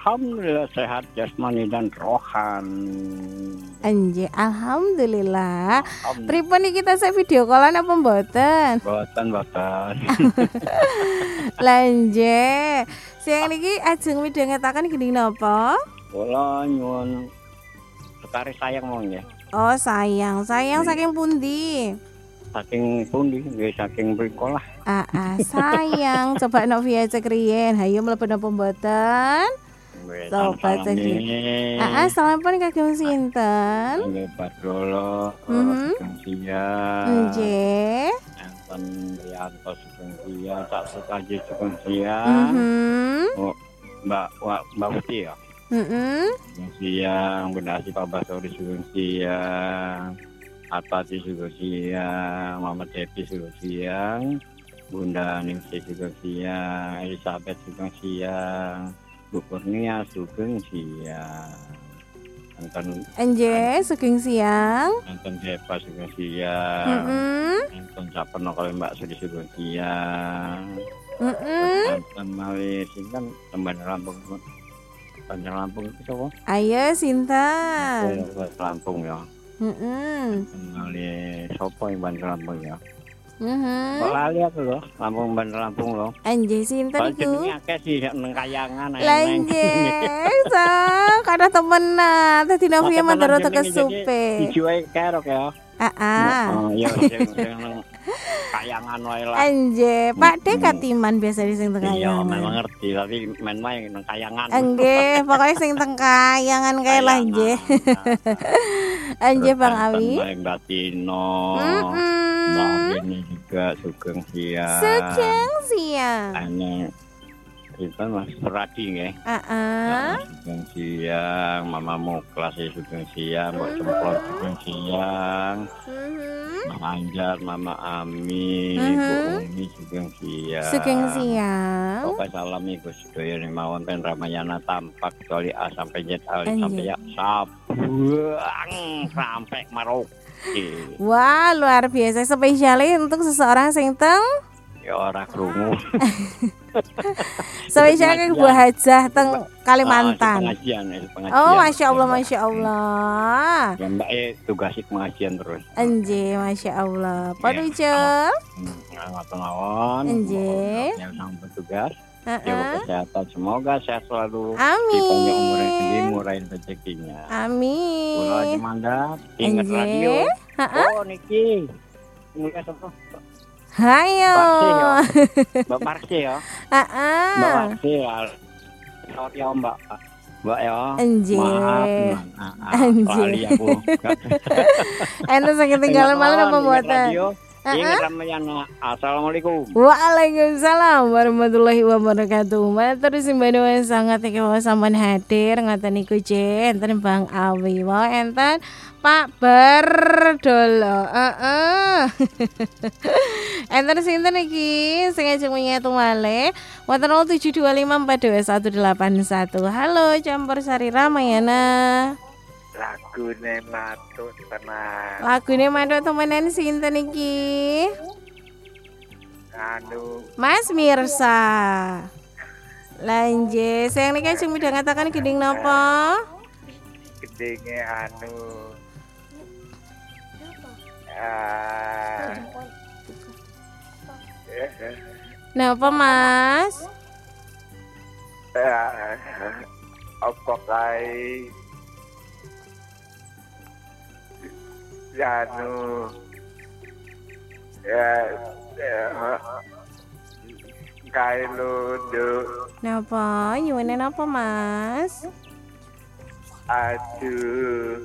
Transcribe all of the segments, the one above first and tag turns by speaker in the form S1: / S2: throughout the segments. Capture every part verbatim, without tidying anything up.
S1: Alhamdulillah sehat jasmani dan rohani.
S2: Anjir, alhamdulillah.
S1: Alhamdulillah.
S2: Pripun iki kita saya video callan apa mboten?
S1: Boten, boten.
S2: Lanje. Siang niki ajeng midhangetaken gending napa?
S1: Kula nyuwun sekari sayang mong ya.
S2: Oh, sayang. Sayang saking pundi?
S1: Saking pundi nggih saking mriko lah.
S2: Ah, ah, sayang. Coba nok via cek riyen. Hayo mlebu napa mboten? Sobat cek. Ah, ah, salamipun kagem sinten?
S1: Nggih, Badrolo.
S2: Mhm.
S1: Siang.
S2: Nggih.
S1: Enten Rianto Sugeng Siang, Cak Sukaji Sugeng Siang.
S2: Mhm.
S1: Oh, Mbak Wak, Mbak Uti ya.
S2: Heeh.
S1: Sugeng Siang, Bunda Asi Pak Basori Sugeng Siang. Atati Sugeng Siang, Mama Depi Sugeng Siang. Bunda Ningsih Sugeng Siang, Elizabeth Sugeng Siang. Bu Kurnia Sugeng Siang. Enten
S2: Nggih, sugeng siang.
S1: Enten Deva Sugeng Siang.
S2: Heeh.
S1: Enten Saperno kali Mbak Sudi Sugeng Siang.
S2: Heeh.
S1: Enten malih sinten Temban Lampung. Banjar Lampung itu sapa?
S2: Ayo sinten?
S1: Lampung ya.
S2: Heeh.
S1: Enten malih sapa yang Banjar Lampung ya?
S2: Heeh.
S1: Kok lali aku lho, Lampung Banjar Lampung lho.
S2: Anjir sinten
S1: Kalau
S2: iku?
S1: jenenge akeh sih nang kayangan
S2: Lanjir, so kada temenan. Tadi Novia mandaro teko supe.
S1: Dijual kerok ya.
S2: Heeh.
S1: Oh iya sing nang kayangan wae lah.
S2: Anjir, Pak De katiman biasa di sing teng
S1: Iya,
S2: kayangan.
S1: memang ngerti tapi main wae nang kayangan.
S2: Nggih, pokoke sing teng kayangan kae lah nggih. Anjir Bang Awi.
S1: Mbak Tino.
S2: Heeh.
S1: Mbak ini juga Sugeng Siang.
S2: Sugeng siang.
S1: Ane itu Mas Pradi nggih.
S2: Heeh.
S1: Sugeng Siang, Mama Muklas Sugeng Siang, Mbok Cemplon Sugeng Siang.
S2: Mhm.
S1: Mama Anjar, Mama Ami,
S2: Mhm.
S1: Bu Umi Sugeng Siang.
S2: Sugeng siang.
S1: Pokoknya salam iku sedaya ning mawon ten Ramayana tampak kecuali A sampai Z Ali
S2: Anjir.
S1: sampai ya sabuang sampai Maroke.
S2: Wah, luar biasa spesialnya untuk seseorang sing teng
S1: Ya ora krungu.
S2: spesialnya Bu Hajah teng Kalimantan.
S1: Pengajian, itu pengajian.
S2: Oh, masya Allah, masya Allah.
S1: Ya Mbak e tugasi pengajian terus.
S2: Anjir, masya Allah. Paducul.
S1: Ngoten mawon.
S2: Anjir.
S1: Yang sang petugas. Jaga
S2: Heeh.
S1: kesehatan, semoga sehat selalu.
S2: Amin.
S1: Dipanjang umurnya tinggi, murahin rezekinya.
S2: Amin.
S1: Kula aja mandat, ingat
S2: Anjir.
S1: radio.
S2: Heeh.
S1: Oh niki, mulai sapa?
S2: Hayo.
S1: Mbak Marsi ya,
S2: Heeh.
S1: Mbak Marsi ya. Selamat ya Mbak, Mbak ya.
S2: Anjir.
S1: Maaf, nah, ah,
S2: Anjir.
S1: lali aku.
S2: Ente sing ketinggalan malah apa mboten?
S1: Ingat Ramayana. Assalamualaikum.
S2: Waalaikumsalam warahmatullahi wabarakatuh. Matur simbane sangat iki wae sampean hadir ngaten niku Jen, enten Bang Awi, wae enten Pak Bardolo. Heeh. Enten sinten iki sing ajeng menyatu malih? Wonten nol tujuh dua lima empat dua satu delapan satu. Halo, Campur Sari Ramayana.
S3: Lagune matut tenang.
S2: Lagune mantuk temenan sinten iki?
S3: Anu
S2: Mas Mirsa. Lanje, sayang niki sing midhangetaken gending napa?
S3: gedenge anu ah
S2: Napa, Mas?
S3: eh, apa kae anu ya kae lundu
S2: Napa? Nyuwune napa, Mas?
S3: aduh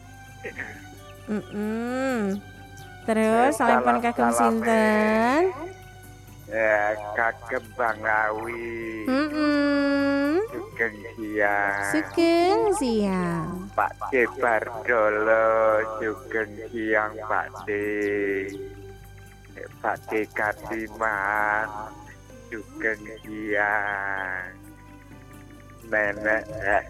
S2: Mm-mm. Terus
S3: Salam-
S2: salam kagem
S3: salam,
S2: sinten?
S3: ya kagem Bang Awi
S2: Mm-mm.
S3: Sugeng Siang
S2: Sugeng siang.
S3: Pak D Bardolo Sugeng Siang Pak D Pak D Katiman Sugeng Siang Nenek eh,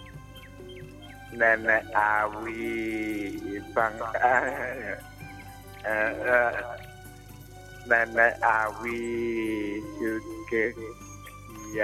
S3: Nenek Awi Bang eh, eh, Nenek Awi Sugeng